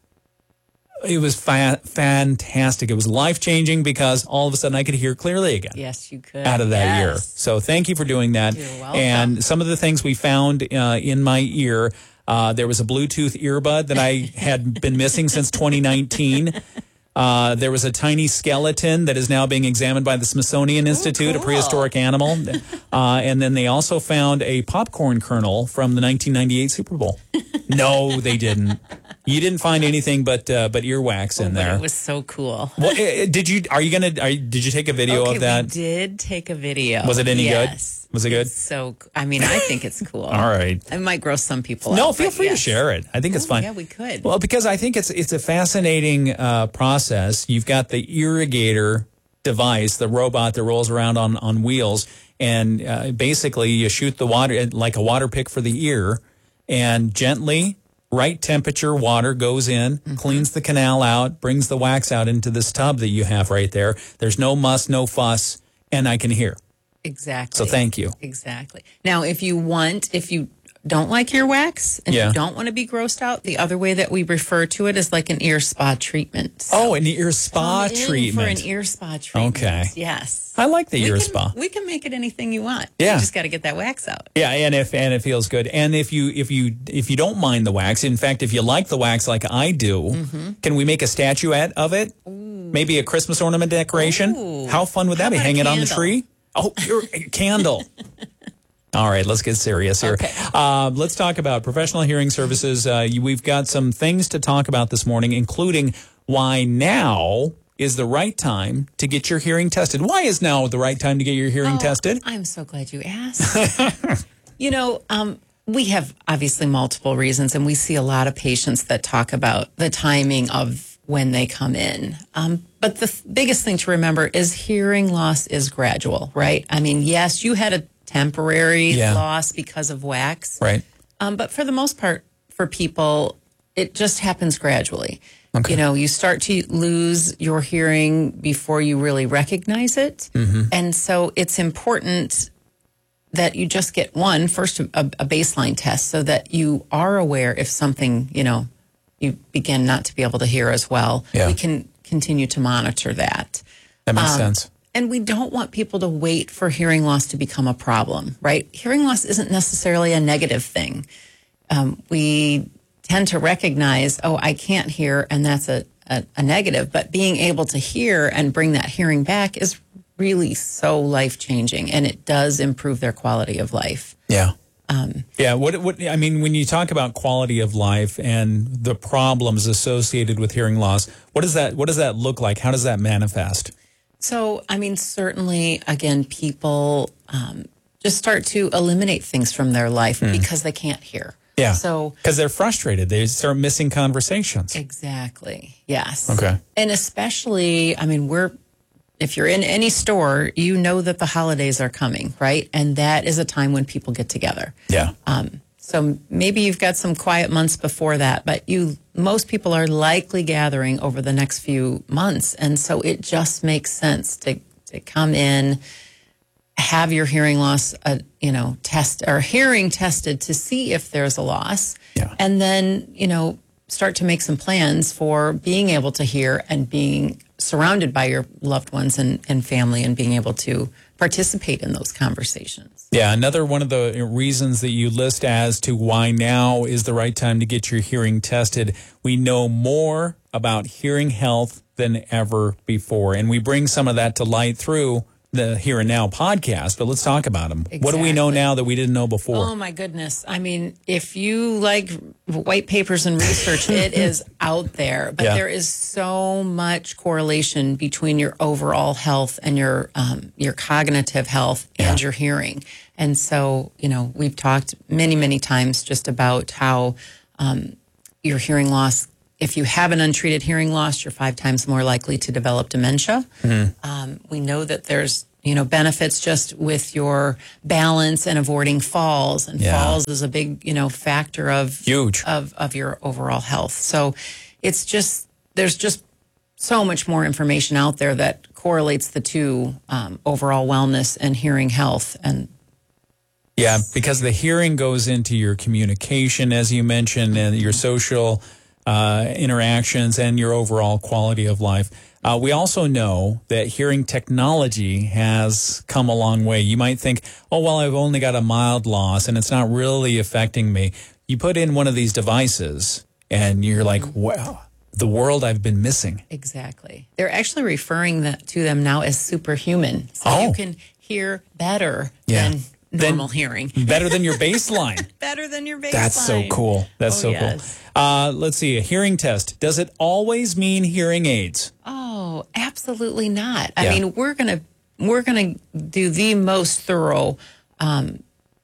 Speaker 1: it was fa- fantastic. It was life changing because all of a sudden I could hear clearly again.
Speaker 6: Yes, you could.
Speaker 1: Out of that
Speaker 6: Yes.
Speaker 1: ear. So thank you for doing that.
Speaker 6: You're welcome.
Speaker 1: And some of the things we found uh, in my ear. Uh, there was a Bluetooth earbud that I had been missing since twenty nineteen. Uh, there was a tiny skeleton that is now being examined by the Smithsonian Institute, a prehistoric animal. Uh, and then they also found a popcorn kernel from the nineteen ninety-eight Super Bowl. No, they didn't. You didn't find anything but uh, but earwax in
Speaker 6: Oh, but
Speaker 1: there.
Speaker 6: It was so cool.
Speaker 1: Well, uh, did you? Are you gonna? Are, you- did you take a video
Speaker 6: okay,
Speaker 1: of that?
Speaker 6: we did take a video.
Speaker 1: Was it any
Speaker 6: yes.
Speaker 1: good? Was it good?
Speaker 6: It's so, I mean, I think it's cool.
Speaker 1: All right.
Speaker 6: It might gross some people
Speaker 1: No,
Speaker 6: out.
Speaker 1: feel
Speaker 6: but
Speaker 1: free
Speaker 6: yes.
Speaker 1: to share it. I think it's
Speaker 6: Oh,
Speaker 1: fun.
Speaker 6: Yeah, we could.
Speaker 1: Well, because I think it's it's a fascinating uh, process. You've got the irrigator device, the robot that rolls around on, on wheels, and uh, basically you shoot the water like a water pick for the ear, and gently, right temperature water goes in,
Speaker 6: Mm-hmm.
Speaker 1: cleans the canal out, brings the wax out into this tub that you have right there. There's no muss, no fuss, and I can hear.
Speaker 6: Exactly.
Speaker 1: So thank you.
Speaker 6: Exactly. Now, if you want, if you don't like earwax and
Speaker 1: Yeah.
Speaker 6: you don't want to be grossed out, the other way that we refer to it is like an ear spa treatment.
Speaker 1: Oh, an ear spa
Speaker 6: Come in
Speaker 1: treatment.
Speaker 6: For an ear spa treatment.
Speaker 1: Okay.
Speaker 6: Yes.
Speaker 1: I like the
Speaker 6: We
Speaker 1: ear
Speaker 6: can-
Speaker 1: spa.
Speaker 6: We can make it anything you want.
Speaker 1: Yeah.
Speaker 6: You just got to get that wax out.
Speaker 1: Yeah, and if and it feels good, and if you if you if you don't mind the wax, in fact, if you like the wax like I do,
Speaker 6: Mm-hmm.
Speaker 1: can we make a statuette of it? Maybe a Christmas ornament decoration.
Speaker 6: Ooh.
Speaker 1: How fun would that
Speaker 6: How
Speaker 1: be?
Speaker 6: about a
Speaker 1: Hang it on the
Speaker 6: candle?
Speaker 1: tree. Oh, your candle. All right, let's get serious here.
Speaker 6: Okay.
Speaker 1: Uh, let's talk about Professional Hearing Services. Uh, you, we've got some things to talk about this morning, including why now is the right time to get your hearing tested. Why is now the right time to get your hearing
Speaker 6: Oh,
Speaker 1: tested?
Speaker 6: I'm so glad you asked. You know, um, we have obviously multiple reasons, and we see a lot of patients that talk about the timing of when they come in. Um, but the th- biggest thing to remember is hearing loss is gradual, right? I mean, yes, you had a temporary
Speaker 1: Yeah.
Speaker 6: loss because of wax.
Speaker 1: Right.
Speaker 6: Um, but for the most part, for people, it just happens gradually.
Speaker 1: Okay.
Speaker 6: You know, you start to lose your hearing before you really recognize it.
Speaker 1: Mm-hmm.
Speaker 6: And so it's important that you just get one, first, a, a baseline test so that you are aware if something, you know, you begin not to be able to hear as well.
Speaker 1: Yeah.
Speaker 6: We can continue to monitor that.
Speaker 1: That makes
Speaker 6: Um,
Speaker 1: sense.
Speaker 6: And we don't want people to wait for hearing loss to become a problem, right? Hearing loss isn't necessarily a negative thing. Um, we tend to recognize, oh, I can't hear, and that's a, a, a negative. But being able to hear and bring that hearing back is really so life-changing, and it does improve their quality of life.
Speaker 1: Yeah.
Speaker 6: Um,
Speaker 1: Yeah, what what I mean when you talk about quality of life and the problems associated with hearing loss, what does that what does that look like? How does that manifest?
Speaker 6: So, I mean, certainly, again, people um, just start to eliminate things from their life
Speaker 1: Mm.
Speaker 6: because they can't hear.
Speaker 1: Yeah.
Speaker 6: So
Speaker 1: because they're frustrated, they start missing conversations.
Speaker 6: exactly. Yes.
Speaker 1: Okay.
Speaker 6: And especially, I mean, we're, if you're in any store, you know that the holidays are coming, right? And that is a time when people get together.
Speaker 1: Yeah.
Speaker 6: Um, so maybe you've got some quiet months before that, but you, most people are likely gathering over the next few months. And so it just makes sense to, to come in, have your hearing loss, uh, you know, test or hearing tested to see if there's a loss.
Speaker 1: Yeah.
Speaker 6: And then, you know, start to make some plans for being able to hear and being surrounded by your loved ones and, and family and being able to participate in those conversations.
Speaker 1: Yeah, another one of the reasons that you list as to why now is the right time to get your hearing tested. We know more about hearing health than ever before, and we bring some of that to light through the Here and Now podcast, but let's talk about them. What do we know now that we didn't know before?
Speaker 6: Oh, my goodness. I mean, if you like white papers and research, it is out there. But
Speaker 1: Yeah.
Speaker 6: there is so much correlation between your overall health and your um, your cognitive health and your hearing. And so, you know, we've talked many, many times just about how um, your hearing loss, if you have an untreated hearing loss, you're five times more likely to develop dementia.
Speaker 1: Mhm.
Speaker 6: Um, we know that there's, you know, benefits just with your balance and avoiding falls. And
Speaker 1: Yeah.
Speaker 6: falls is a big, you know, factor of
Speaker 1: Huge.
Speaker 6: of of your overall health. So it's just, there's just so much more information out there that correlates the two, um, overall wellness and hearing health. And
Speaker 1: Yeah, because the hearing goes into your communication, as you mentioned, and your social uh, interactions and your overall quality of life. Uh, we also know that hearing technology has come a long way. You might think, oh, well, I've only got a mild loss and it's not really affecting me. You put in one of these devices and you're like, wow, the world I've been missing.
Speaker 6: exactly. They're actually referring that to them now as superhuman. So
Speaker 1: Oh.
Speaker 6: you can hear better
Speaker 1: Yeah.
Speaker 6: than normal hearing.
Speaker 1: Better than your baseline.
Speaker 6: Better than your baseline.
Speaker 1: That's so cool. That's
Speaker 6: Oh,
Speaker 1: so
Speaker 6: yes.
Speaker 1: cool. Uh, let's see, a hearing test. Does it always mean hearing aids?
Speaker 6: Oh, absolutely not. I
Speaker 1: Yeah.
Speaker 6: mean, we're gonna we're gonna do the most thorough um,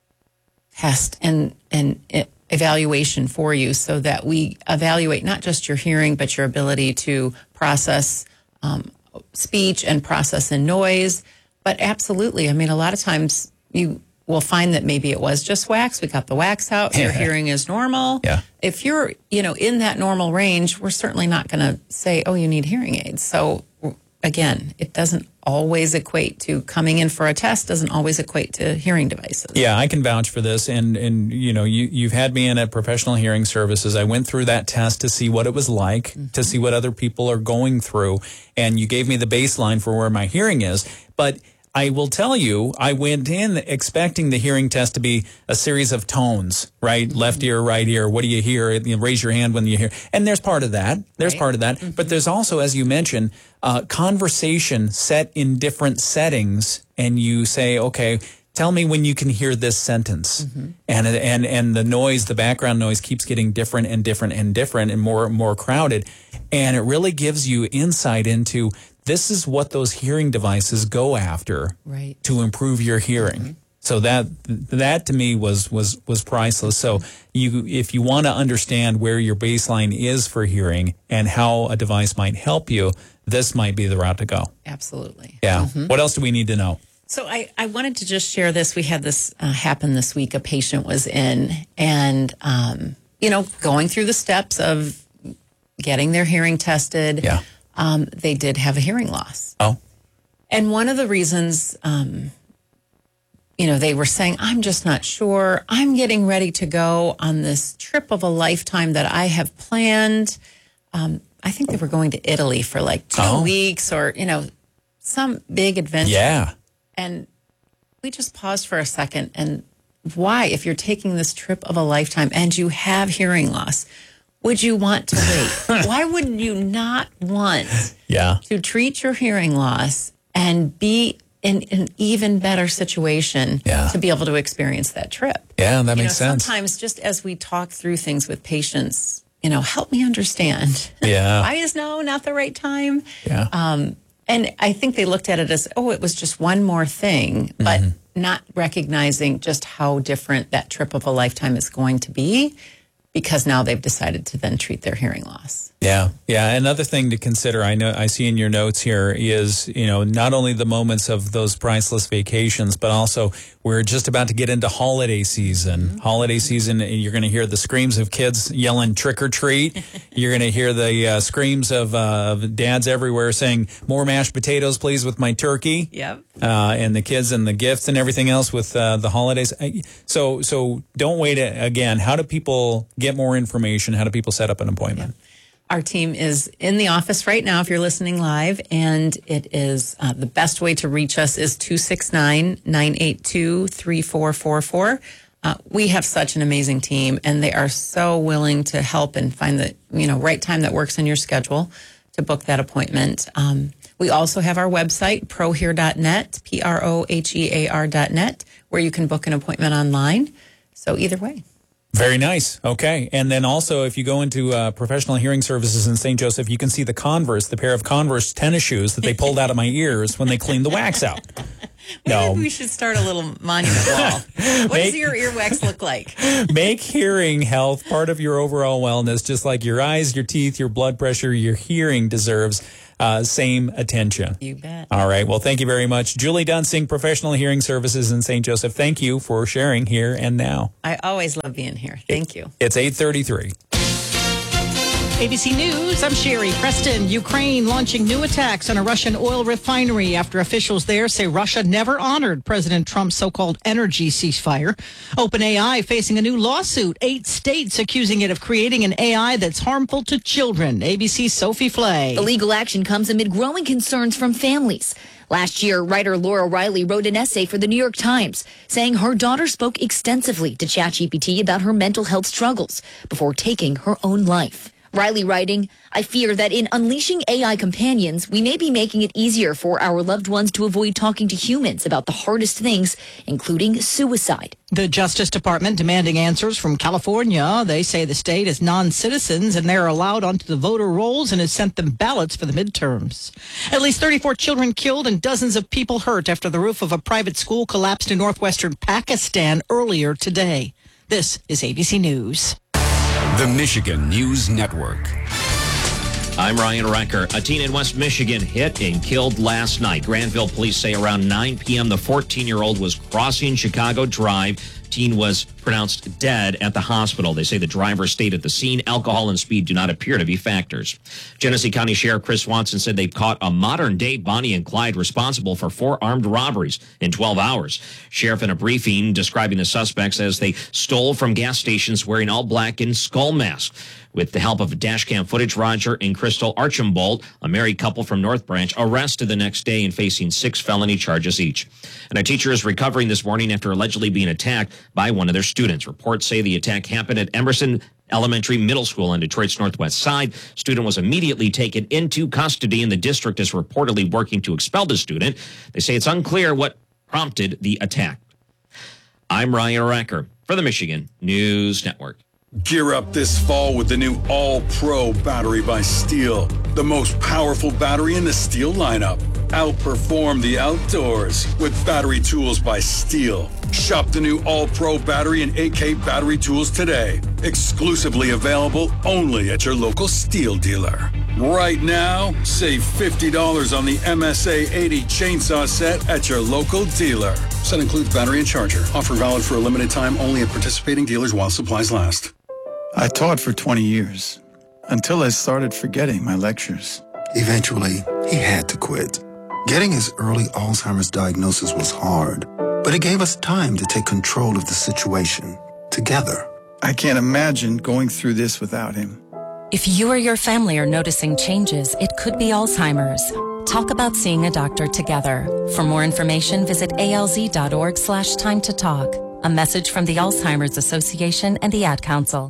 Speaker 6: test and and e- evaluation for you, so that we evaluate not just your hearing, but your ability to process um, speech and process in noise. But absolutely, I mean, a lot of times you will find that maybe it was just wax. We got the wax out. Your
Speaker 1: Yeah.
Speaker 6: hearing is normal.
Speaker 1: Yeah.
Speaker 6: If you're, you know, in that normal range, we're certainly not going to say, oh, you need hearing aids. So again, it doesn't always equate to coming in for a test, doesn't always equate to hearing devices.
Speaker 1: Yeah, I can vouch for this. And, and you know, you, you've had me in at Professional Hearing Services. I went through that test to see what it was like,
Speaker 6: Mm-hmm.
Speaker 1: to see what other people are going through. And you gave me the baseline for where my hearing is. But I will tell you, I went in expecting the hearing test to be a series of tones, right?
Speaker 6: Mm-hmm.
Speaker 1: Left ear, right ear. What do you hear? You know, raise your hand when you hear. And there's part of that. There's
Speaker 6: Right.
Speaker 1: part of that.
Speaker 6: Mm-hmm.
Speaker 1: But there's also, as you mentioned, uh, conversation set in different settings. And you say, okay, tell me when you can hear this sentence.
Speaker 6: Mm-hmm.
Speaker 1: And, and, and the noise, the background noise keeps getting different and different and different and more and more crowded. And it really gives you insight into this is what those hearing devices go after
Speaker 6: Right.
Speaker 1: to improve your hearing.
Speaker 6: Mm-hmm.
Speaker 1: So that that to me was was was priceless. So you if you want to understand where your baseline is for hearing and how a device might help you, this might be the route to go.
Speaker 6: Absolutely.
Speaker 1: Yeah.
Speaker 6: Mhm.
Speaker 1: What else do we need to know?
Speaker 6: So I, I wanted to just share this. We had this uh, happen this week. A patient was in and, um, you know, going through the steps of getting their hearing tested.
Speaker 1: Yeah.
Speaker 6: Um, they did have a hearing loss.
Speaker 1: Oh.
Speaker 6: And one of the reasons, um, you know, they were saying, I'm just not sure. I'm getting ready to go on this trip of a lifetime that I have planned. Um, I think they were going to Italy for like two
Speaker 1: Oh.
Speaker 6: weeks or, you know, some big adventure.
Speaker 1: Yeah.
Speaker 6: And we just paused for a second. And why, if you're taking this trip of a lifetime and you have hearing loss, would you want to wait? Why would you not want
Speaker 1: Yeah.
Speaker 6: to treat your hearing loss and be in an even better situation
Speaker 1: Yeah.
Speaker 6: to be able to experience that trip?
Speaker 1: Yeah, that
Speaker 6: You
Speaker 1: makes
Speaker 6: know,
Speaker 1: sense.
Speaker 6: Sometimes just as we talk through things with patients, you know, help me understand.
Speaker 1: Yeah.
Speaker 6: Why is now not the right time?
Speaker 1: Yeah.
Speaker 6: Um, and I think they looked at it as, oh, it was just one more thing. But
Speaker 1: Mm-hmm.
Speaker 6: not recognizing just how different that trip of a lifetime is going to be, because now they've decided to then treat their hearing loss.
Speaker 1: Yeah, yeah. Another thing to consider, I know I see in your notes here, is, you know, not only the moments of those priceless vacations, but also we're just about to get into holiday season. Mm-hmm. Holiday season, you're going to hear the screams of kids yelling trick or treat. You're going to hear the uh, screams of, uh, of dads everywhere saying, more mashed potatoes, please, with my turkey.
Speaker 6: Yep.
Speaker 1: Uh, and the kids and the gifts and everything else with uh, the holidays. So, so don't wait. Again, how do people get more information? How do people set up an appointment?
Speaker 6: Yep. Our team is in the office right now if you're listening live, and it is uh, the best way to reach us is two six nine, nine eight two, three four four four. Uh, we have such an amazing team, and they are so willing to help and find the you know right time that works in your schedule to book that appointment. Um, we also have our website, prohear dot net, P R O H E A R dot net, where you can book an appointment online. So either way.
Speaker 1: Very nice. Okay. And then also, if you go into uh, Professional Hearing Services in Saint Joseph, you can see the Converse, the pair of Converse tennis shoes that they pulled out of my ears when they cleaned the wax out.
Speaker 6: No. Maybe we should start a little monument wall. What
Speaker 1: Make,
Speaker 6: does your earwax look like?
Speaker 1: Make hearing health part of your overall wellness, just like your eyes, your teeth, your blood pressure, your hearing deserves uh, same attention.
Speaker 6: You bet.
Speaker 1: All right. Well, thank you very much. Julie Dunsing, Professional Hearing Services in Saint Joseph. Thank you for sharing here and now.
Speaker 6: I always love being here. Thank you.
Speaker 1: It's eight thirty-three.
Speaker 10: A B C News, I'm Sherry Preston. Ukraine launching new attacks on a Russian oil refinery after officials there say Russia never honored President Trump's so-called energy ceasefire. OpenAI facing a new lawsuit. Eight states accusing it of creating an A I that's harmful to children. A B C's Sophie Flay.
Speaker 7: The legal action comes amid growing concerns from families. Last year, writer Laura Riley wrote an essay for the New York Times saying her daughter spoke extensively to ChatGPT about her mental health struggles before taking her own life. Riley writing, I fear that in unleashing A I companions, we may be making it easier for our loved ones to avoid talking to humans about the hardest things, including suicide.
Speaker 10: The Justice Department demanding answers from California. They say the state is non-citizens and they're allowed onto the voter rolls and has sent them ballots for the midterms. At least thirty-four children killed and dozens of people hurt after the roof of a private school collapsed in northwestern Pakistan earlier today. This is A B C News.
Speaker 11: The Michigan News Network.
Speaker 12: I'm Ryan Recker. A teen in West Michigan hit and killed last night. Granville police say around nine p.m. the fourteen-year-old was crossing Chicago Drive. Teen was pronounced dead at the hospital. They say the driver stayed at the scene. Alcohol and speed do not appear to be factors. Genesee County Sheriff Chris Swanson said they've caught a modern-day Bonnie and Clyde responsible for four armed robberies in twelve hours. Sheriff in a briefing describing the suspects as they stole from gas stations wearing all black and skull masks. With the help of dash cam footage, Roger and Crystal Archambault, a married couple from North Branch, arrested the next day and facing six felony charges each. And a teacher is recovering this morning after allegedly being attacked by one of their students. Reports say the attack happened at Emerson Elementary Middle School on Detroit's northwest side. Student was immediately taken into custody, and the district is reportedly working to expel the student. They say it's unclear what prompted the attack. I'm Ryan Recker for the Michigan News Network.
Speaker 13: Gear up this fall with the new All-Pro battery by Steel, the most powerful battery in the Steel lineup. Outperform the outdoors with battery tools by Steel. Shop the new All-Pro battery and A K battery tools today. Exclusively available only at your local Steel dealer. Right now, save fifty dollars on the M S A eighty chainsaw set at your local dealer. Set includes battery and charger. Offer valid for a limited time only at participating dealers while supplies last.
Speaker 25: I taught for twenty years, until I started forgetting my lectures.
Speaker 26: Eventually, he had to quit. Getting his early Alzheimer's diagnosis was hard, but it gave us time to take control of the situation, together.
Speaker 25: I can't imagine going through this without him.
Speaker 27: If you or your family are noticing changes, it could be Alzheimer's. Talk about seeing a doctor together. For more information, visit alz.org slash time to talk. A message from the Alzheimer's Association and the Ad Council.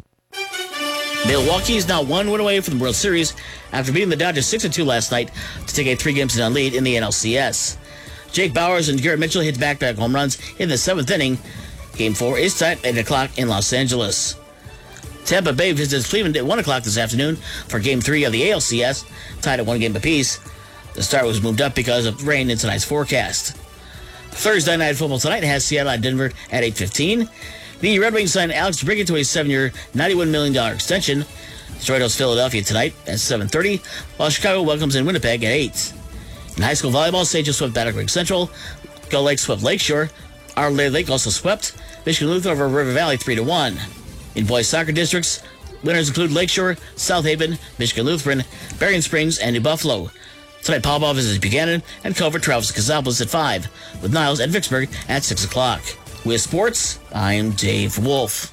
Speaker 24: Milwaukee is now one win away from the World Series after beating the Dodgers six to two last night to take a three games to none lead in the N L C S. Jake Bauers and Garrett Mitchell hit back-to-back home runs in the seventh inning. Game four is set at eight o'clock in Los Angeles. Tampa Bay visits Cleveland at one o'clock this afternoon for Game three of the A L C S, tied at one game apiece. The start was moved up because of rain in tonight's forecast. Thursday night football tonight has Seattle at Denver at eight fifteen. The Red Wings signed Alex Brickett to a seven-year, ninety-one million dollars extension. Detroit hosts Philadelphia tonight at seven thirty, while Chicago welcomes in Winnipeg at eight. In high school volleyball, Saint Joe swept Battle Creek Central. Gull Lake swept Lakeshore. Our Lady Lake also swept Michigan Lutheran over River Valley three to one. In boys soccer districts, winners include Lakeshore, South Haven, Michigan Lutheran, Berrien Springs, and New Buffalo. Tonight, Paul Ball visits Buchanan, and Culver travels to Cassopolis at five, with Niles at Vicksburg at six o'clock. With sports, I'm Dave Wolf.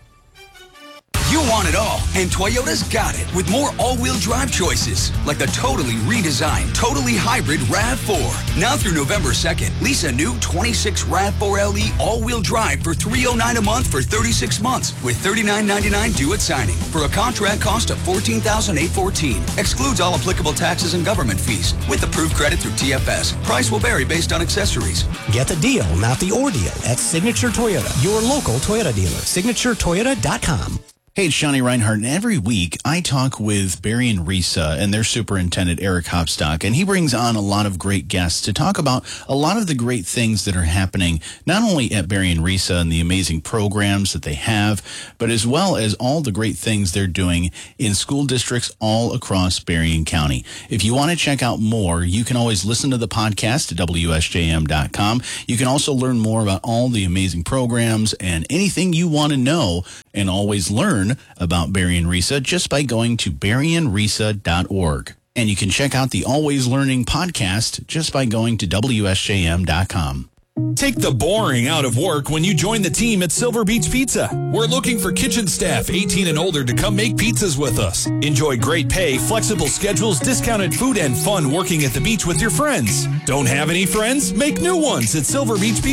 Speaker 11: You want it all, and Toyota's got it with more all-wheel drive choices, like the totally redesigned, totally hybrid RAV four. Now through November second, lease a new twenty-six RAV four L E all-wheel drive for three hundred nine dollars a month for thirty-six months, with thirty-nine ninety-nine due at signing, for a contract cost of fourteen thousand eight hundred fourteen dollars. Excludes all applicable taxes and government fees, with approved credit through T F S. Price will vary based on accessories.
Speaker 8: Get the deal, not the ordeal, at Signature Toyota, your local Toyota dealer. signature toyota dot com.
Speaker 14: Hey, it's Johnny Reinhardt, and every week I talk with Barry and Risa and their superintendent, Eric Hopstock, and he brings on a lot of great guests to talk about a lot of the great things that are happening, not only at Barry and Risa and the amazing programs that they have, but as well as all the great things they're doing in school districts all across Berrien County. If you want to check out more, you can always listen to the podcast at W S J M dot com. You can also learn more about all the amazing programs and anything you want to know and always learn about Barry and Risa just by going to berrien risa dot org. And you can check out the Always Learning podcast just by going to W S J M dot com.
Speaker 15: Take the boring out of work when you join the team at Silver Beach Pizza. We're looking for kitchen staff eighteen and older to come make pizzas with us. Enjoy great pay, flexible schedules, discounted food, and fun working at the beach with your friends. Don't have any friends? Make new ones at Silver Beach Pizza.